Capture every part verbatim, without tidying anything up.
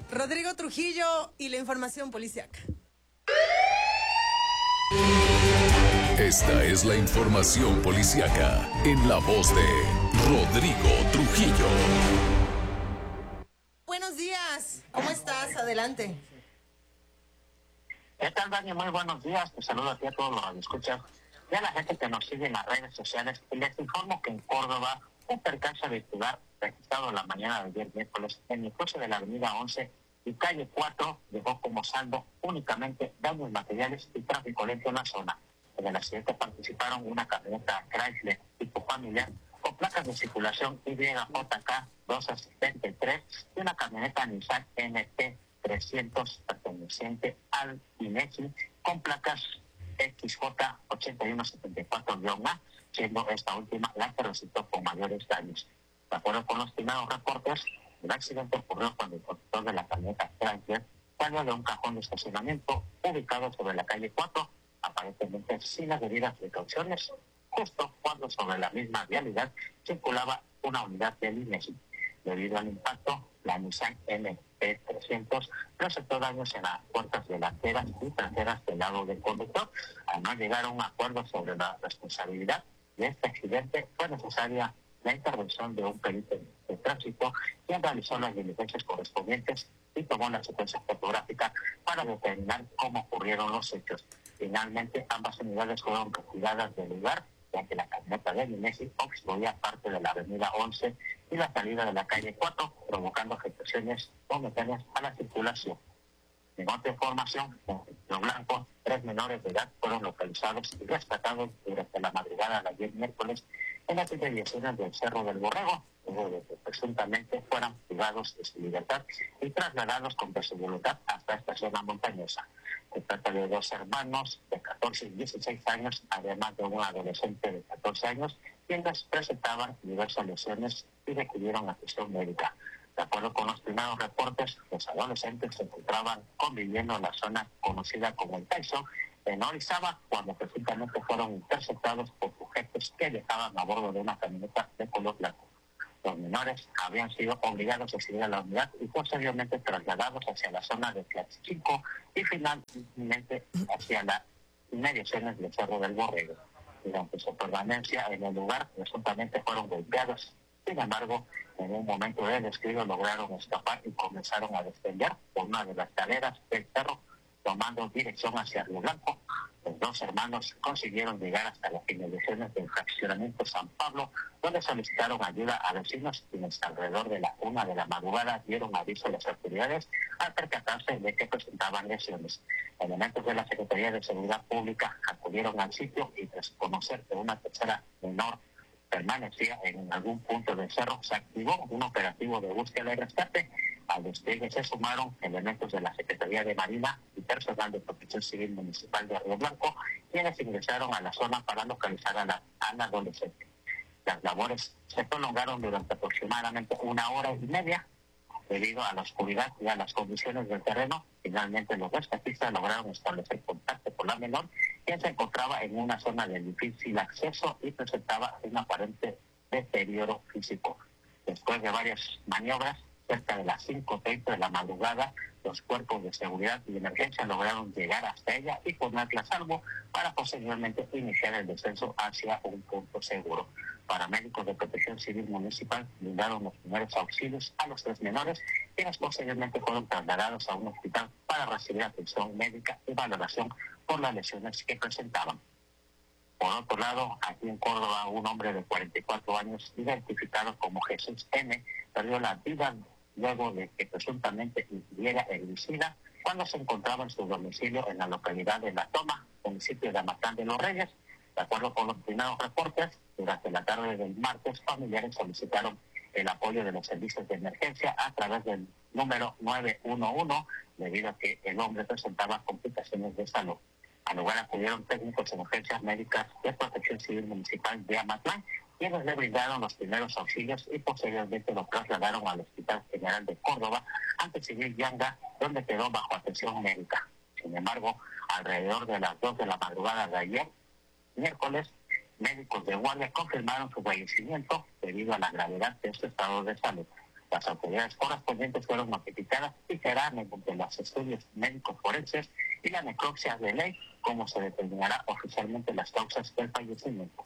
Rodrigo Trujillo y la información policíaca. Esta es la información policíaca en la voz de Rodrigo Trujillo. Buenos días, ¿cómo estás? Adelante. ¿Qué tal, Dani? Muy buenos días. Te saludo a ti a todos los que escuchan y a la gente que nos sigue en las redes sociales. Y les informo que en Córdoba un percance vehicular registrado la mañana de ayer miércoles en el cruce de la avenida once y calle cuatro dejó como saldo únicamente daños materiales y tráfico lento en la zona. En el accidente participaron una camioneta Chrysler tipo familiar con placas de circulación Y J K doscientos setenta y tres y una camioneta Nissan N T trescientos perteneciente al INEGI con placas X J ochenta y uno setenta y cuatro A, siendo esta última la que resultó con mayores daños. De acuerdo con los primeros reportes, el accidente ocurrió cuando el conductor de la camioneta Chrysler salió de un cajón de estacionamiento ubicado sobre la calle cuatro, aparentemente sin las debidas precauciones, justo cuando sobre la misma vialidad circulaba una unidad del INEGI. Debido al impacto, la Nissan N T trescientos presentó daños en las puertas delanteras y traseras del lado del conductor. Al no llegar a un acuerdo sobre la responsabilidad de este accidente, fue necesaria la intervención de un perito de tránsito, quien realizó las diligencias correspondientes y tomó la secuencia fotográfica para determinar cómo ocurrieron los hechos. Finalmente, ambas unidades fueron retiradas del lugar, ya que la camioneta del INEGI obstruía parte de la avenida once y la salida de la calle cuatro, provocando afectaciones momentáneas a la circulación. En otra información, en Río Blanco, tres menores de edad fueron localizados y rescatados durante la madrugada de ayer miércoles en las inmediaciones del Cerro del Borrego, luego de que presuntamente fueran privados de su libertad y trasladados con su voluntad hasta esta zona montañosa. Se trata de dos hermanos de catorce y dieciséis años, además de un adolescente de catorce años, quienes presentaban diversas lesiones y requirieron atención médica. De acuerdo con los primeros reportes, los adolescentes se encontraban conviviendo en la zona conocida como el Tyson, en Orizaba, cuando presuntamente fueron interceptados por sujetos que viajaban a bordo de una camioneta de color blanco. Los menores habían sido obligados a seguir a la unidad y posteriormente trasladados hacia la zona de Tlaxchico y finalmente hacia las inmediaciones del Cerro del Borrego. Durante su permanencia en el lugar, presuntamente fueron golpeados. Sin embargo, en un momento de descuido lograron escapar y comenzaron a descender por una de las escaleras del cerro, tomando dirección hacia Río Blanco. Los dos hermanos consiguieron llegar hasta las inmediaciones del fraccionamiento San Pablo, donde solicitaron ayuda a vecinos, quienes alrededor de la una de la madrugada dieron aviso a las autoridades al percatarse de que presentaban lesiones. Elementos de la Secretaría de Seguridad Pública acudieron al sitio y tras conocer que una tercera menor permanecía en algún punto del cerro, se activó un operativo de búsqueda y rescate. Al despliegue se sumaron elementos de la Secretaría de Marina y personal de Protección Civil Municipal de Río Blanco, quienes ingresaron a la zona para localizar a la, a la adolescente. Las labores se prolongaron durante aproximadamente una hora y media. Debido a la oscuridad y a las condiciones del terreno, finalmente los rescatistas lograron establecer contacto con la menor, quien se encontraba en una zona de difícil acceso y presentaba un aparente deterioro físico. Después de varias maniobras, cerca de las cinco treinta de la madrugada, los cuerpos de seguridad y de emergencia lograron llegar hasta ella y ponerla a salvo para posteriormente iniciar el descenso hacia un punto seguro. Paramédicos de Protección Civil Municipal brindaron los primeros auxilios a los tres menores, quienes posteriormente fueron trasladados a un hospital para recibir atención médica y valoración por las lesiones que presentaban. Por otro lado, aquí en Córdoba, un hombre de cuarenta y cuatro años, identificado como Jesús M., perdió la vida luego de que presuntamente ingiriera herbicida cuando se encontraba en su domicilio en la localidad de La Toma, municipio de Amatán de los Reyes. De acuerdo con los primeros reportes, durante la tarde del martes, familiares solicitaron el apoyo de los servicios de emergencia a través del número nueve uno uno, debido a que el hombre presentaba complicaciones de salud. Al lugar acudieron técnicos en urgencias médicas de Protección Civil Municipal de Amatlán, quienes le brindaron los primeros auxilios y posteriormente lo trasladaron al Hospital General de Córdoba ante Civil Yanga, donde quedó bajo atención médica. Sin embargo, alrededor de las dos de la madrugada de ayer, miércoles, médicos de guardia confirmaron su fallecimiento debido a la gravedad de su estado de salud. Las autoridades correspondientes fueron notificadas y será mediante los estudios médicos forenses y la necropsia de ley como se determinará oficialmente las causas del fallecimiento.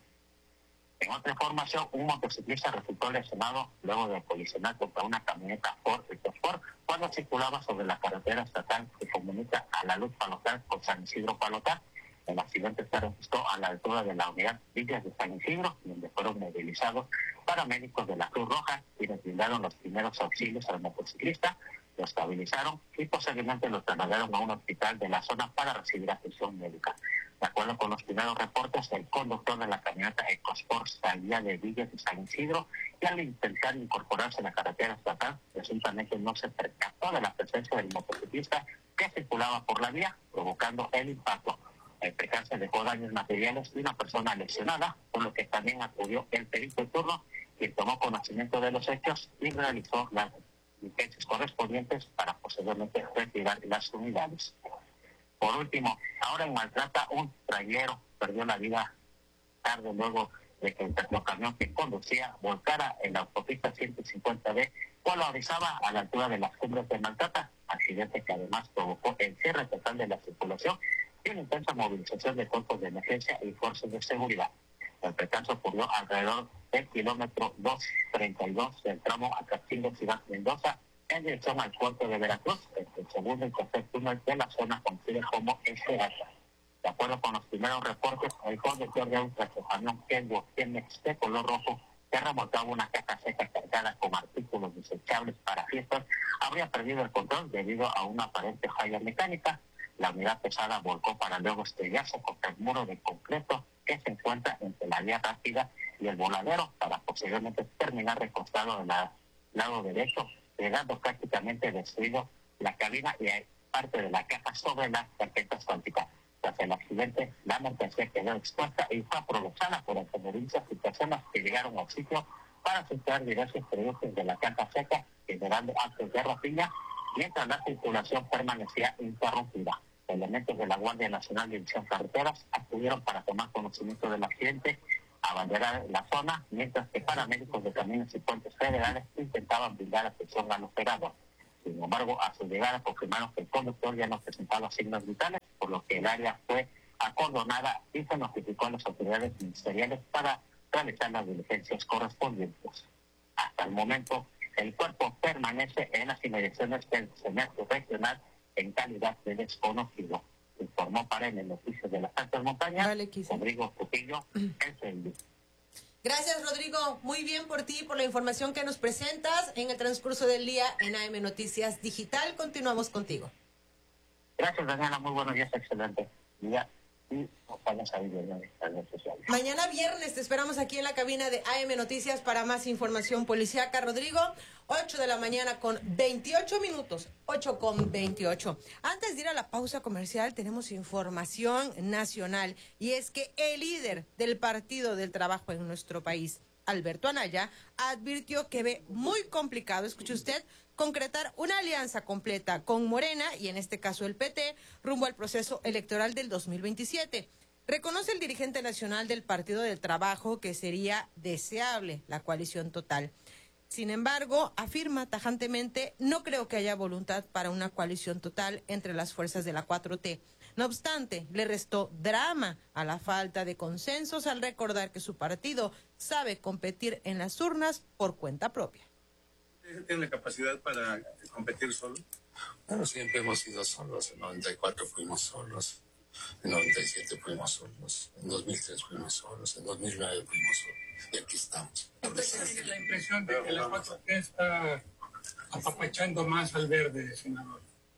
En otra información, un motociclista resultó lesionado luego de colisionar contra una camioneta Ford Ford cuando circulaba sobre la carretera estatal que comunica a la Luz Palotar con San Isidro Palotar. El accidente se registró a la altura de la unidad Villas de San Isidro, donde fueron movilizados paramédicos de la Cruz Roja, quienes brindaron los primeros auxilios al motociclista, lo estabilizaron y posteriormente lo trasladaron a un hospital de la zona para recibir atención médica. De acuerdo con los primeros reportes, el conductor de la camioneta EcoSport salía de Villas de San Isidro y al intentar incorporarse a la carretera estatal, presuntamente no se percató de la presencia del motociclista que circulaba por la vía, provocando el impacto. El percance dejó daños materiales y una persona lesionada, por lo que también acudió el perito de turno, quien tomó conocimiento de los hechos y realizó las diligencias correspondientes para posteriormente retirar las unidades. Por último, ahora en Maltrata, un trailero perdió la vida tarde luego de que el camión que conducía volcara en la autopista ciento cincuenta B, polarizaba a la altura de las cumbres de Maltrata, accidente que además provocó el cierre total de la circulación y una intensa movilización de cuerpos de emergencia y fuerzas de seguridad. El percance ocurrió alrededor del kilómetro doscientos treinta y dos del tramo a Castillo Ciudad Mendoza en dirección al puerto de Veracruz, entre el segundo y tercer túnel de la zona conocida como Esperanza. De acuerdo con los primeros reportes, el conductor de un tractocamión Kenworth T-Mex de color rojo que remolcaba una caja seca cargada con artículos desechables para fiestas habría perdido el control debido a una aparente falla mecánica. La unidad pesada volcó para luego estrellarse contra el muro de concreto que se encuentra entre la vía rápida y el voladero para posteriormente terminar recostado del lado derecho, quedando prácticamente destruido la cabina y parte de la caja sobre las carpetas cuánticas. Tras el accidente, la mercancía quedó expuesta y fue aprovechada por automovilistas y personas que llegaron al sitio para filtrar diversos productos de la caja seca, generando actos de rapiña, mientras la circulación permanecía interrumpida. Elementos de la Guardia Nacional de División Carreteras acudieron para tomar conocimiento del accidente, abandonar la zona, mientras que paramédicos de caminos y puentes federales intentaban brindar atención al operador. Sin embargo, a su llegada confirmaron que el conductor ya no presentaba signos vitales, por lo que el área fue acordonada y se notificó a las autoridades ministeriales para realizar las diligencias correspondientes. Hasta el momento, el cuerpo permanece en las inmediaciones del Semestre Regional en calidad de desconocido. Informó para el Noticias de las Altas Montañas, vale, Rodrigo Trujillo, el C N D. Gracias, Rodrigo. Muy bien por ti, por la información que nos presentas en el transcurso del día en A M Noticias Digital. Continuamos contigo. Gracias, Daniela. Muy buenos días, excelente día. Y vamos a ir en las redes sociales. Mañana viernes te esperamos aquí en la cabina de A M Noticias para más información policíaca. Rodrigo, ocho de la mañana con veintiocho minutos, ocho con veintiocho. Antes de ir a la pausa comercial, tenemos información nacional. Y es que el líder del Partido del Trabajo en nuestro país, Alberto Anaya, advirtió que ve muy complicado, escuche usted, concretar una alianza completa con Morena, y en este caso el P T, rumbo al proceso electoral del dos mil veintisiete. Reconoce el dirigente nacional del Partido del Trabajo que sería deseable la coalición total. Sin embargo, afirma tajantemente, no creo que haya voluntad para una coalición total entre las fuerzas de la cuatro T. No obstante, le restó drama a la falta de consensos al recordar que su partido sabe competir en las urnas por cuenta propia. ¿Tiene la capacidad para competir solo? Bueno, siempre hemos sido solos. En noventa y cuatro fuimos solos, en noventa y siete fuimos solos, en dos mil tres fuimos solos, en dos mil nueve fuimos solos, y aquí estamos. ¿Tiene la impresión de que la cuatro T está apapachando más al verde, senador?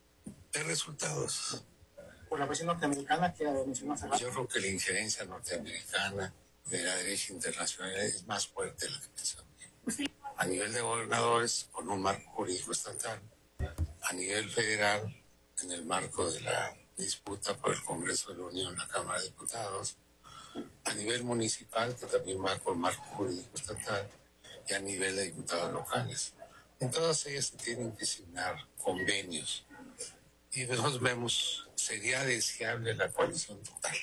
De resultados. Por la presión norteamericana que mencionó hace rato. Yo creo que la injerencia norteamericana de la derecha internacional es más fuerte de la que pensamos. A nivel de gobernadores, con un marco jurídico estatal, a nivel federal, en el marco de la disputa por el Congreso de la Unión, la Cámara de Diputados, a nivel municipal, que también va con marco jurídico estatal, y a nivel de diputados locales. En todas ellas se tienen que signar convenios, y nosotros vemos, sería deseable la coalición total.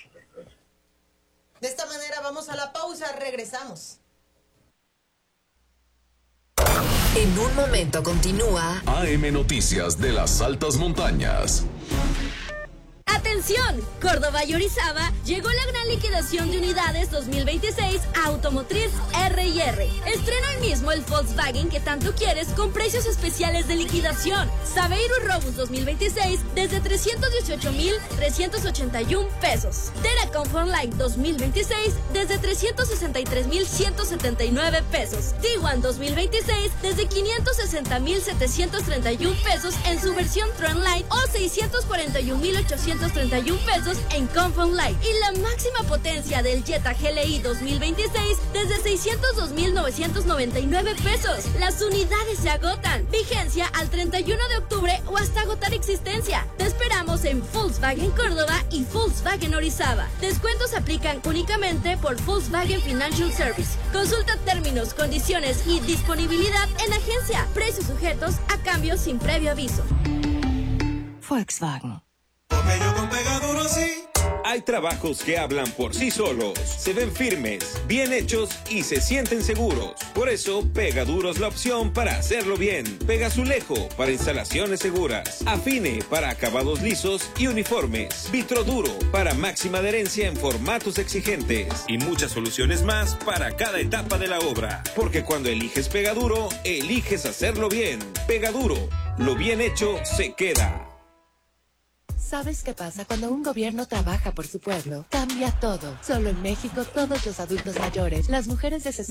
De esta manera vamos a la pausa, regresamos. En un momento continúa A M Noticias de las Altas Montañas. ¡Atención! Córdoba y Orizaba llegó la gran liquidación de unidades dos mil veintiséis a Automotriz R y R. Estrena hoy mismo el Volkswagen que tanto quieres con precios especiales de liquidación. Saveiro Robus dos mil veintiséis desde trescientos dieciocho mil trescientos ochenta y uno pesos. Tera Comfort Line dos mil veintiséis desde trescientos sesenta y tres mil ciento setenta y nueve pesos. Tiguan dos mil veintiséis desde quinientos sesenta mil setecientos treinta y uno pesos en su versión Trendline o seiscientos cuarenta y un mil ochocientos treinta y uno pesos en Comfort Line. Y la máxima potencia del Jetta G L I dos mil veintiséis desde seiscientos dos mil novecientos noventa y nueve pesos. Las unidades se agotan. Vigencia al treinta y uno de octubre o hasta agotar existencia. Te esperamos en Volkswagen Córdoba y Volkswagen Orizaba. Descuentos aplican únicamente por Volkswagen Financial Service. Consulta términos, condiciones y disponibilidad en agencia. Precios sujetos a cambios sin previo aviso. Volkswagen. Porque yo con Pegaduro sí. Hay trabajos que hablan por sí solos, se ven firmes, bien hechos y se sienten seguros. Por eso, Pegaduro es la opción para hacerlo bien. Pegazulejo para instalaciones seguras. Afine para acabados lisos y uniformes. Vitroduro para máxima adherencia en formatos exigentes. Y muchas soluciones más para cada etapa de la obra. Porque cuando eliges Pegaduro, eliges hacerlo bien. Pegaduro, lo bien hecho se queda. ¿Sabes qué pasa cuando un gobierno trabaja por su pueblo? Cambia todo. Solo en México, todos los adultos mayores, las mujeres de sesenta